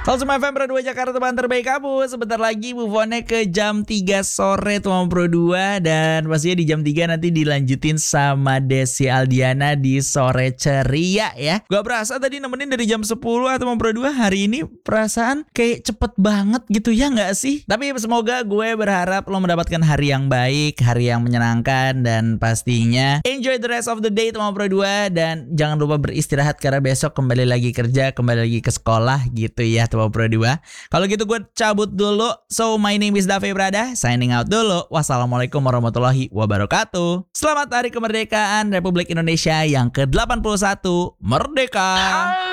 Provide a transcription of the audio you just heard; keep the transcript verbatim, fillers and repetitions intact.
Halo semua F M Pro dua Jakarta, teman terbaik kamu. Sebentar lagi move on-nya ke jam tiga sore teman Pro dua. Dan pastinya di jam tiga nanti dilanjutin sama Desi Aldiana di Sore Ceria ya. Gak berasa tadi nemenin dari jam sepuluh atau teman Pro dua. Hari ini perasaan kayak cepet banget gitu ya gak sih? Tapi semoga gue berharap lo mendapatkan hari yang baik, hari yang menyenangkan. Dan pastinya enjoy the rest of the day teman Pro dua. Dan jangan lupa beristirahat karena besok kembali lagi kerja, kembali lagi ke sekolah gitu ya teman Pro dua. Kalau gitu gue cabut dulu. So my name is Dave Brada, signing out dulu. Wassalamualaikum warahmatullahi wabarakatuh. Selamat Hari Kemerdekaan Republik Indonesia yang ke delapan puluh satu. Merdeka.